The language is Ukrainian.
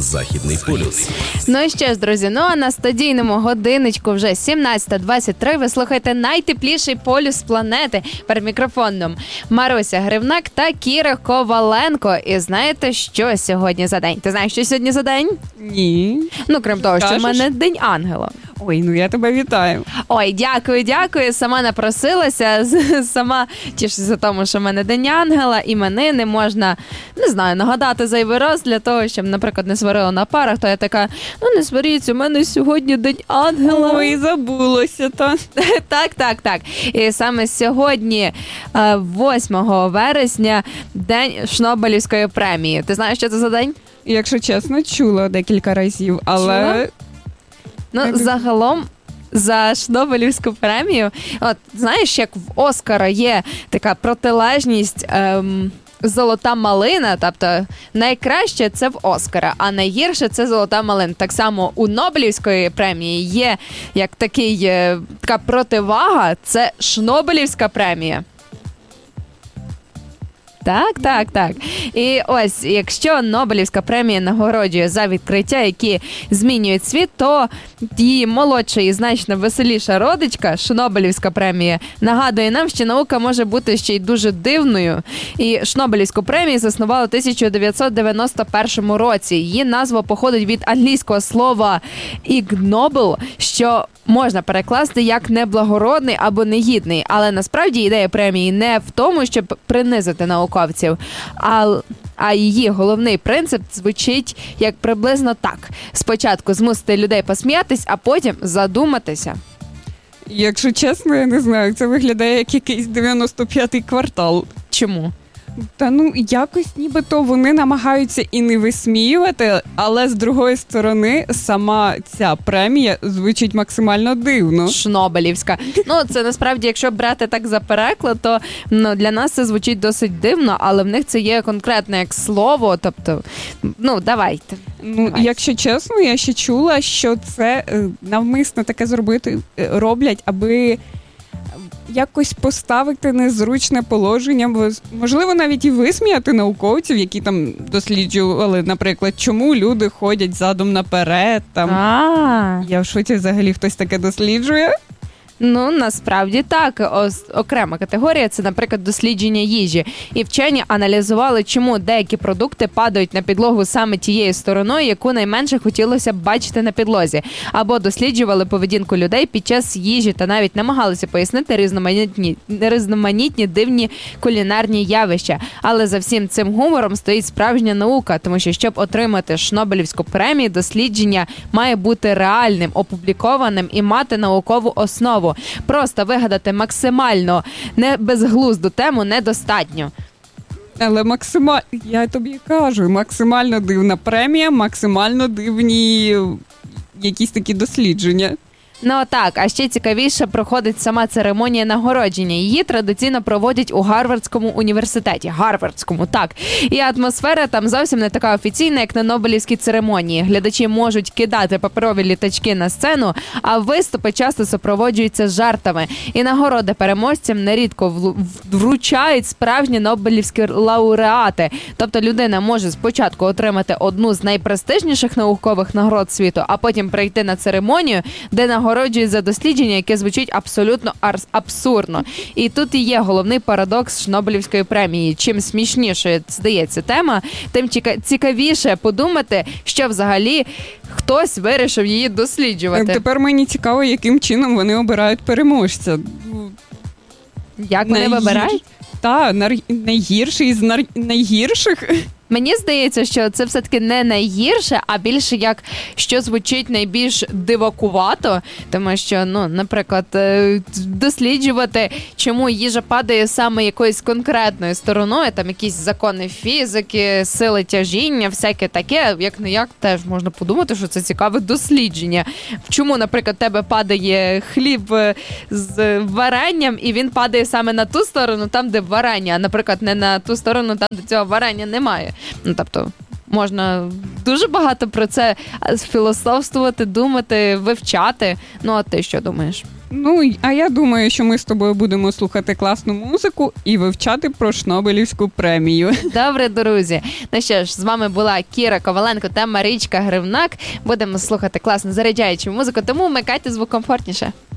Західний полюс. Ну і що ж, друзі, а на студійному годиночку вже 17:23. Ви слухаєте найтепліший полюс планети. Перед мікрофоном Маруся Гривнак та Кіра Коваленко. І знаєте, що сьогодні за день? Ти знаєш, що сьогодні за день? Ні. Крім того, що в мене День ангела. Ой, я тебе вітаю. Ой, дякую. Сама напросилася, сама тішуся тому, що в мене День ангела, іменини можна, не знаю, нагадати зайвий раз для того, щоб, наприклад, не сварила на парах, то я така, не сваріться, у мене сьогодні День ангела. Ой, забулося то. Так. І саме сьогодні, 8 вересня, День Шнобелівської премії. Ти знаєш, що це за день? Якщо чесно, чула декілька разів, але... Загалом за Шнобелівську премію, знаєш, як в Оскара є така протилежність золота малина, тобто найкраще це в Оскара, а найгірше це золота малина. Так само у Нобелівської премії є як така противага, це Шнобелівська премія. Так. І ось, якщо Нобелівська премія нагороджує за відкриття, які змінюють світ, то її молодша і значно веселіша родичка, Шнобелівська премія, нагадує нам, що наука може бути ще й дуже дивною. І Шнобелівську премію заснували у 1991 році. Її назва походить від англійського слова «Ig Nobel», що можна перекласти як неблагородний або негідний, але насправді ідея премії не в тому, щоб принизити науковців, а її головний принцип звучить як приблизно так. Спочатку змусити людей посміятись, а потім задуматися. Якщо чесно, я не знаю, це виглядає як якийсь 95-й квартал. Чому? Та якось нібито вони намагаються і не висміювати, але з другої сторони сама ця премія звучить максимально дивно. Шнобелівська. Це насправді, якщо брати так за переклад, то для нас це звучить досить дивно, але в них це є конкретне як слово, тобто, давайте. Якщо чесно, я ще чула, що це навмисно таке роблять, аби якось поставити незручне положення, можливо, навіть і висміяти науковців, які там досліджували, наприклад, чому люди ходять задом наперед. Я в шоці, взагалі, хтось таке досліджує. Насправді так. Окрема категорія – це, наприклад, дослідження їжі. І вчені аналізували, чому деякі продукти падають на підлогу саме тією стороною, яку найменше хотілося б бачити на підлозі. Або досліджували поведінку людей під час їжі та навіть намагалися пояснити різноманітні дивні кулінарні явища. Але за всім цим гумором стоїть справжня наука, тому що, щоб отримати Шнобелівську премію, дослідження має бути реальним, опублікованим і мати наукову основу. Просто вигадати максимально не безглузду тему недостатньо. Але я тобі кажу, максимально дивна премія, максимально дивні якісь такі дослідження. Так, а ще цікавіше проходить сама церемонія нагородження. Її традиційно проводять у Гарвардському університеті. Гарвардському, так. І атмосфера там зовсім не така офіційна, як на Нобелівській церемонії. Глядачі можуть кидати паперові літачки на сцену, а виступи часто супроводжуються жартами. І нагороди переможцям нерідко вручають справжні нобелівські лауреати. Тобто людина може спочатку отримати одну з найпрестижніших наукових нагород світу, а потім прийти на церемонію, де нагороджують за дослідження, яке звучить абсолютно абсурдно. І тут і є головний парадокс Шнобелівської премії. Чим смішнішою здається тема, тим цікавіше подумати, що взагалі хтось вирішив її досліджувати. Тепер мені цікаво, яким чином вони обирають переможця. Як вони вибирають? Так, найгірший з найгірших. Мені здається, що це все-таки не найгірше, а більше як, що звучить найбільш дивакувато, тому що, наприклад, досліджувати, чому їжа падає саме якоюсь конкретною стороною, там якісь закони фізики, сили тяжіння, всяке таке, як-не-як, теж можна подумати, що це цікаве дослідження. Чому, наприклад, тебе падає хліб з варенням, і він падає саме на ту сторону, там, де варення, а, наприклад, не на ту сторону, там, де цього варення немає. Тобто, можна дуже багато про це філософствувати, думати, вивчати. А ти що думаєш? Ну, а я думаю, що ми з тобою будемо слухати класну музику і вивчати про Шнобелівську премію. Добре, друзі. Ну що ж, з вами була Кіра Коваленко та Марічка Гривнак. Будемо слухати класну заряджаючу музику, тому вмикайте звук комфортніше.